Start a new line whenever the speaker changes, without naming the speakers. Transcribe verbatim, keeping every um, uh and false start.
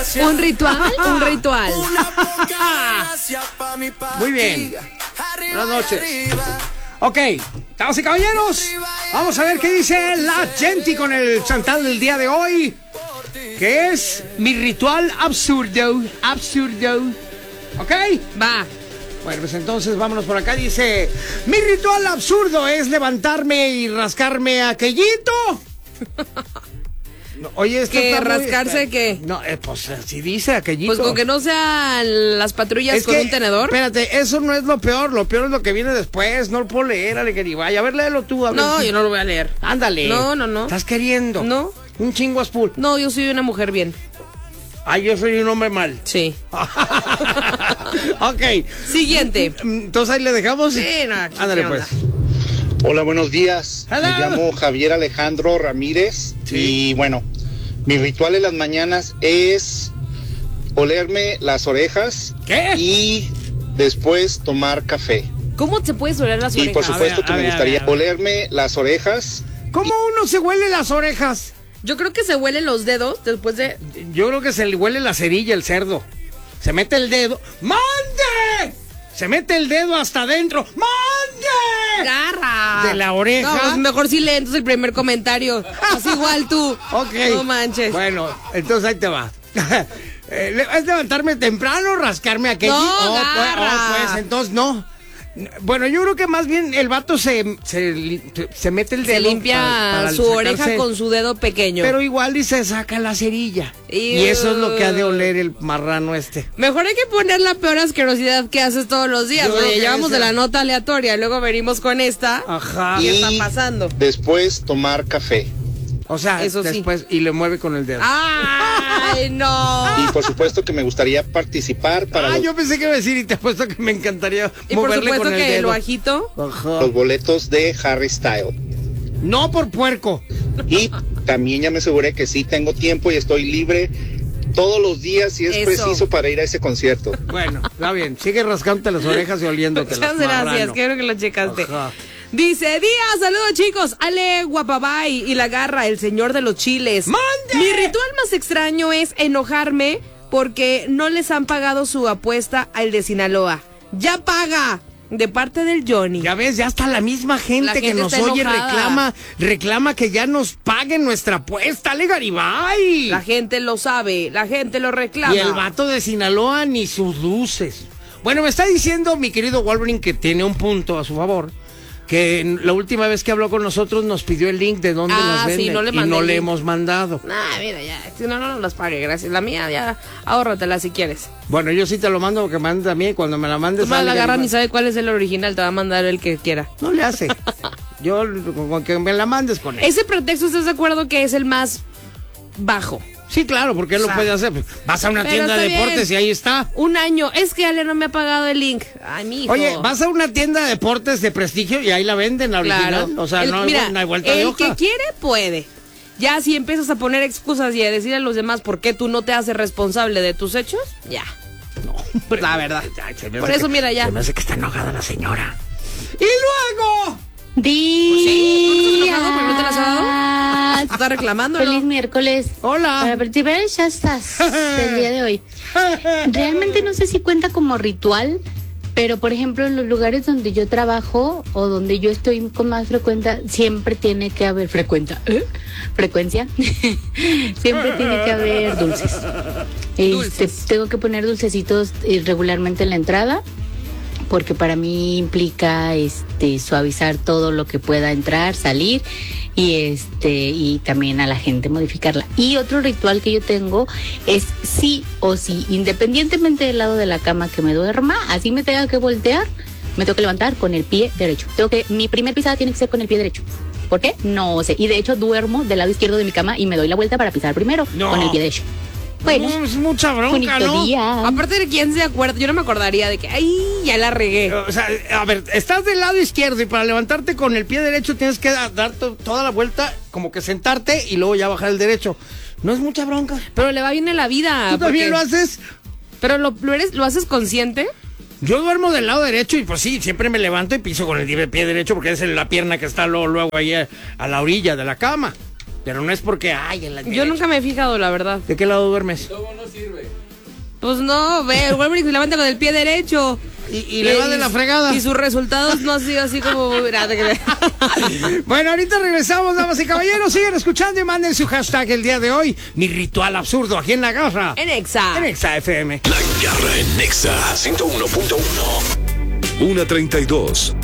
Un ritual, un ritual.
Muy bien. Buenas noches. Ok, damas y caballeros, vamos a ver qué dice la gente con el chantal del día de hoy, que es mi ritual absurdo, absurdo. ¿Ok?
Va.
Bueno, pues entonces vámonos por acá. Dice, mi ritual absurdo es levantarme y rascarme aquellito. No, oye, esto
¿Qué?
está muy-
¿Rascarse qué?
No, eh, pues así dice aquellito.
Pues con que no sean las patrullas
Es
con
que,
un tenedor.
espérate, eso no es lo peor. Lo peor es lo que viene después. No lo puedo leer, Alegría. A ver, léelo tú. A ver.
No, yo no lo voy a leer.
Ándale.
No, no, no.
¿Estás queriendo?
No.
Un chingo azul.
No, yo soy una mujer bien.
Ay, yo soy un hombre mal.
Sí.
Ok.
Siguiente.
Entonces ahí le dejamos.
Sí, no,
Ándale,
¿qué
pues.
Hola, buenos días.
Hello.
Me llamo Javier Alejandro Ramírez.
Sí.
Y bueno, mi ritual en las mañanas es olerme las orejas.
¿Qué?
Y después tomar café.
¿Cómo se puede oler las
Y
orejas?
por supuesto
ver,
que
a
me
ver,
gustaría
a ver, a ver.
olerme las orejas.
¿Cómo uno se huele las orejas?
Yo creo que se huelen los dedos después de...
Yo creo que se le huele la cerilla, el cerdo. Se mete el dedo. ¡Mande! Se mete el dedo hasta adentro. ¡Mande!
¡Garra!
De la oreja.
No, pues mejor si lee entonces el primer comentario. Haz igual tú.
Ok.
No manches.
Bueno, entonces ahí te va. Eh, le- ¿Es levantarme temprano, rascarme aquello?
No,
oh, pues,
garra.
oh, pues, entonces no. Bueno, yo creo que más bien el vato se, se, li- se mete el dedo.
Se limpia
para- para
su
sacarse-
oreja con su dedo pequeño.
Pero igual y se saca la cerilla.
Ew.
Y eso es lo que ha de oler el marrano este.
Mejor hay que poner la peor asquerosidad que haces todos los días.
Yo creo
Oye,
que
llevamos
esa-
de la nota aleatoria, luego venimos con esta.
Ajá.
¿Qué
Y
está pasando?
después tomar café.
O sea,
Eso sí.
después, y le mueve con el dedo.
¡Ay, no!
Y por supuesto que me gustaría participar para
Ah,
los,
yo pensé que iba a decir, y te apuesto que me encantaría
Y por
moverle
supuesto
con el
que
dedo.
lo agito.
Ajá.
los boletos de Harry Styles.
No por puerco.
Y también ya me aseguré que sí tengo tiempo y estoy libre todos los días si es
Eso.
preciso para ir a ese concierto.
Bueno, está bien. Sigue rascándote las orejas y oliéndote
Muchas
las
gracias, creo que lo checaste.
Ajá.
Dice, Díaz, saludos chicos, Ale Guapabay y La Garra, el señor de los chiles.
¡Mande!
Mi ritual más extraño es enojarme porque no les han pagado su apuesta al de Sinaloa. ¡Ya paga! De parte del Johnny.
Ya ves, ya está la misma gente,
La
que
gente
nos
está
oye
enojada.
reclama, reclama que ya nos paguen nuestra apuesta, Ale Garibay.
La gente lo sabe, la gente lo reclama.
Y el vato de Sinaloa ni sus luces. Bueno, me está diciendo mi querido Wolverine que tiene un punto a su favor. Que la última vez que habló con nosotros nos pidió el link de dónde
Ah,
las
sí,
venden
no le
y
mandé
no
el
le
link.
hemos mandado.
Nah, mira, ya, si no, no nos las pague, gracias. La mía, ya, ahórratela si quieres.
Bueno, yo sí te lo mando porque me manda a mí. Cuando me la mandes,
Tú más la
Ale
agarra
Garibay.
ni sabe cuál es el original, te va a mandar el que quiera.
No le hace. Yo con que me la mandes con él.
Ese pretexto, ¿estás de acuerdo que es el más bajo?
Sí, claro, porque él
O
lo
sea,
puede hacer. Vas a una
pero
tienda de
está
deportes
bien.
y ahí está.
Un año. Es que Ale no me ha pagado el link. Ay, mi hijo.
Oye, vas a una tienda de deportes de prestigio y ahí la venden, la original.
Claro.
O sea,
El-
no, hay,
mira,
no hay vuelta de
el
hoja.
que quiere, puede. Ya si empiezas a poner excusas y a decir a los demás por qué tú no te haces responsable de tus hechos, ya.
No, hombre,
La verdad.
ay, se me
Por
hace
eso,
que-
mira, ya.
Se me hace que está enojada la señora. ¡Y luego!
Sí, ¿tú estás
Días.
enojado porque no te las ha dado? ¿Estás reclamando,
Feliz
no?
miércoles.
Hola.
Para participar ya estás el día de hoy. Realmente no sé si cuenta como ritual, pero por ejemplo en los lugares donde yo trabajo o donde yo estoy con más frecuencia, siempre tiene que haber frecuencia. ¿Eh? Frecuencia. Siempre tiene que haber dulces. Este,
Dulces.
tengo que poner dulcecitos eh, regularmente en la entrada, porque para mí implica este suavizar todo lo que pueda entrar, salir y este y también a la gente modificarla. Y otro ritual que yo tengo es sí o sí, independientemente del lado de la cama que me duerma, así me tenga que voltear, me tengo que levantar con el pie derecho. Tengo que mi primer pisada tiene que ser con el pie derecho. ¿Por qué? No sé. Y de hecho duermo del lado izquierdo de mi cama y me doy la vuelta para pisar primero
No.
con el pie derecho. Bueno,
No, es mucha bronca,
bonito
¿no?
día.
Aparte de quién se acuerda, yo no me acordaría de que, ay, ya la regué.
O sea, a ver, estás del lado izquierdo y para levantarte con el pie derecho tienes que da- dar to- toda la vuelta, como que sentarte y luego ya bajar el derecho. No es mucha bronca.
Pero le va bien en la vida.
¿Tú también
porque-
lo haces?
Pero lo, lo eres, lo haces consciente.
Yo duermo del lado derecho y pues sí, siempre me levanto y piso con el pie derecho porque es la pierna que está luego, luego ahí a, a la orilla de la cama. Pero no es porque, ay, en la
Yo nunca me he fijado, la verdad.
¿De qué lado duermes?
¿Cómo no sirve?
Pues no, ve, el Wolverine se levanta con el pie derecho.
Y, y le va de la fregada.
Y sus resultados no han sido así como...
Bueno, ahorita regresamos, damas y caballeros. Siguen escuchando y manden su hashtag el día de hoy. Mi ritual absurdo aquí en La Garra.
En Exa.
En Exa F M.
La Garra en Exa ciento uno punto uno. una treinta y dos.